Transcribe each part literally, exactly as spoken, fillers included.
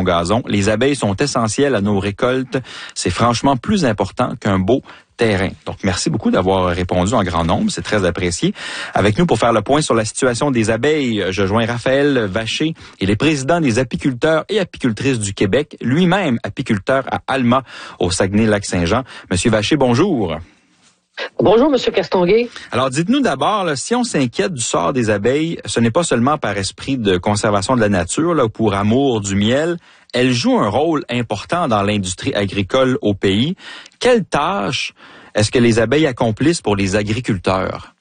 son gazon. Les abeilles sont essentielles à nos récoltes. C'est franchement plus important qu'un beau terrain. Donc, merci beaucoup d'avoir répondu en grand nombre. C'est très apprécié. Avec nous pour faire le point sur la situation des abeilles, je joins Raphaël Vacher. Il est président des apiculteurs et apicultrices du Québec, lui-même apiculteur à Alma, au Saguenay-Lac-Saint-Jean. Monsieur Vacher, bonjour. Bonjour, Monsieur Castonguay. Alors, dites-nous d'abord, là, si on s'inquiète du sort des abeilles, ce n'est pas seulement par esprit de conservation de la nature, là, ou pour amour du miel. Elles jouent un rôle important dans l'industrie agricole au pays. Quelle tâche est-ce que les abeilles accomplissent pour les agriculteurs?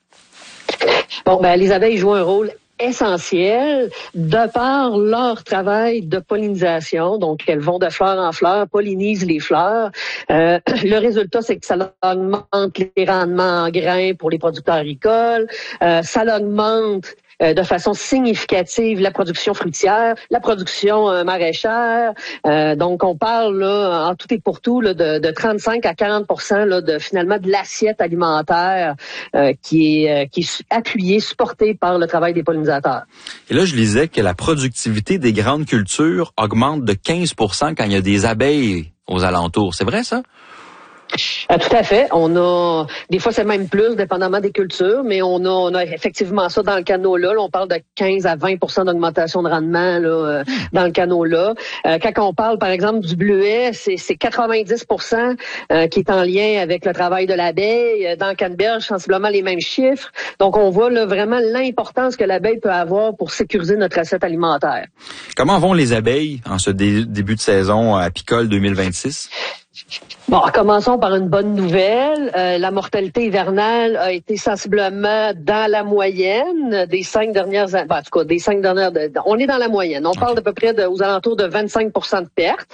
Bon, ben, les abeilles jouent un rôle essentiel de par leur travail de pollinisation. Donc, elles vont de fleur en fleur, pollinisent les fleurs. Euh, le résultat, c'est que ça augmente les rendements en grains pour les producteurs agricoles. Euh, ça augmente euh, de façon significative la production fruitière, la production euh, maraîchère. Euh, donc, on parle là, en tout et pour tout là, de, de trente-cinq à quarante pour cent là, de finalement de l'assiette alimentaire euh, qui est euh, qui est appuyée, supportée par le travail des pollinisateurs. Et là, je lisais que la productivité des grandes cultures augmente de quinze pour cent quand il y a des abeilles aux alentours. C'est vrai, ça? Euh, tout à fait. On a, des fois c'est même plus, dépendamment des cultures, mais on a, on a effectivement ça dans le canola. Là, on parle de quinze à vingt pour cent d'augmentation de rendement là, euh, dans le canola. Euh, quand on parle, par exemple, du bleuet, c'est, c'est quatre-vingt-dix pour cent euh, qui est en lien avec le travail de l'abeille. Dans le canneberge, sensiblement les mêmes chiffres. Donc, on voit là, vraiment l'importance que l'abeille peut avoir pour sécuriser notre assiette alimentaire. Comment vont les abeilles en ce dé- début de saison apicole deux mille vingt-six? Bon, commençons par une bonne nouvelle. Euh, la mortalité hivernale a été sensiblement dans la moyenne des cinq dernières années. Ben, en tout cas, des cinq dernières. De, on est dans la moyenne. On parle d'à peu près de, aux alentours de vingt-cinq pour cent de pertes.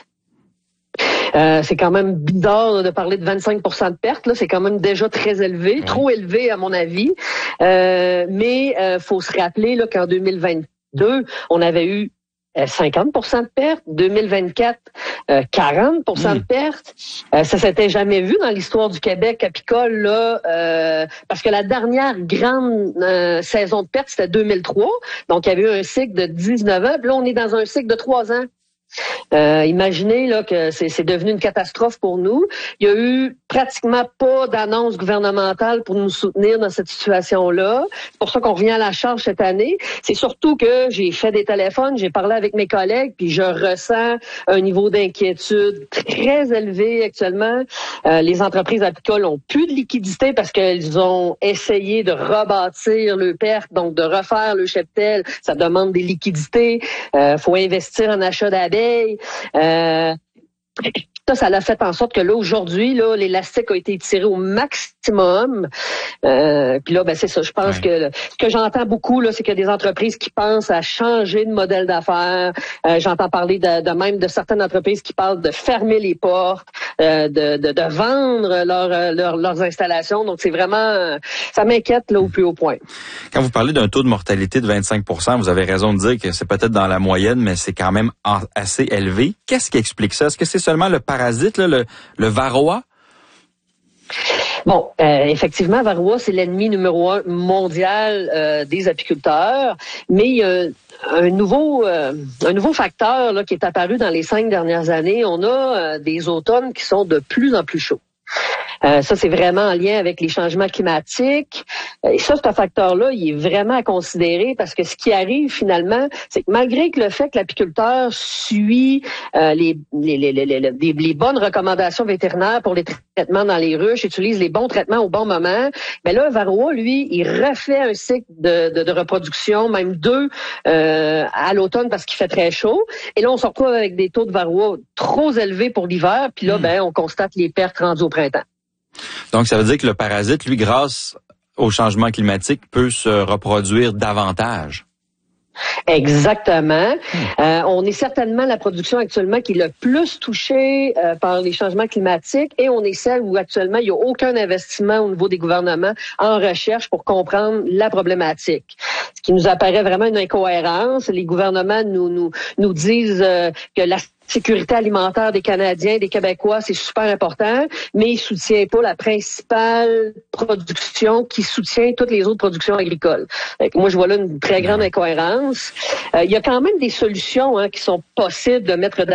Euh, c'est quand même bizarre de parler de vingt-cinq pour cent de pertes. Là, c'est quand même déjà très élevé, trop élevé à mon avis. Euh, mais euh, faut se rappeler là qu'en deux mille vingt-deux, on avait eu cinquante pour cent de pertes, deux mille vingt-quatre, euh, quarante pour cent mmh. de pertes. Euh, ça s'était jamais vu dans l'histoire du Québec apicole, là, euh, parce que la dernière grande euh, saison de pertes, c'était deux mille trois. Donc, il y avait eu un cycle de dix-neuf ans. Puis là, on est dans un cycle de trois ans. Euh, imaginez là que c'est, c'est devenu une catastrophe pour nous. Il y a eu pratiquement pas d'annonce gouvernementale pour nous soutenir dans cette situation-là. C'est pour ça qu'on revient à la charge cette année. C'est surtout que j'ai fait des téléphones, j'ai parlé avec mes collègues, puis je ressens un niveau d'inquiétude très élevé actuellement. Euh, les entreprises apicoles ont plus de liquidité parce qu'elles ont essayé de rebâtir le perte, donc de refaire le cheptel. Ça demande des liquidités. Euh, faut investir en achat d'abeilles. Euh, Ça, ça l'a fait en sorte que là, aujourd'hui, là, l'élastique a été étiré au maximum. Euh, puis là, ben c'est ça. Je pense ouais. que ce que j'entends beaucoup, là, c'est qu'il y a des entreprises qui pensent à changer de modèle d'affaires. Euh, j'entends parler de, de même de certaines entreprises qui parlent de fermer les portes, euh, de, de, de vendre leur, leur, leurs installations. Donc, c'est vraiment... Ça m'inquiète là au plus haut point. Quand vous parlez d'un taux de mortalité de vingt-cinq pour cent, vous avez raison de dire que c'est peut-être dans la moyenne, mais c'est quand même assez élevé. Qu'est-ce qui explique ça? Est-ce que c'est seulement le parasite, là, le, le varroa? Bon, euh, effectivement, varroa, c'est l'ennemi numéro un mondial euh, des apiculteurs, mais il y a un nouveau euh, un nouveau facteur là, qui est apparu dans les cinq dernières années. On a euh, des automnes qui sont de plus en plus chauds. Euh, ça, c'est vraiment en lien avec les changements climatiques. Et ça, ce facteur-là, il est vraiment à considérer parce que ce qui arrive finalement, c'est que malgré que le fait que l'apiculteur suit euh, les, les, les, les, les, les bonnes recommandations vétérinaires pour les traitements dans les ruches, utilise les bons traitements au bon moment, mais là, varroa, lui, il refait un cycle de, de, de reproduction, même deux, euh, à l'automne parce qu'il fait très chaud. Et là, on se retrouve avec des taux de varroa trop élevés pour l'hiver, puis là, mmh. ben, on constate les pertes rendues au printemps. Donc, ça veut dire que le parasite, lui, grâce au changement climatique, peut se reproduire davantage. Exactement. Mmh. Euh, on est certainement la production actuellement qui est le plus touchée euh, par les changements climatiques et on est celle où actuellement il n'y a aucun investissement au niveau des gouvernements en recherche pour comprendre la problématique. Ce qui nous apparaît vraiment une incohérence. Les gouvernements nous nous nous disent euh, que la sécurité alimentaire des Canadiens, des Québécois, c'est super important, mais ils soutiennent pas la principale production qui soutient toutes les autres productions agricoles. Moi, je vois là une très grande incohérence. Euh, il y a quand même des solutions hein, qui sont possibles de mettre de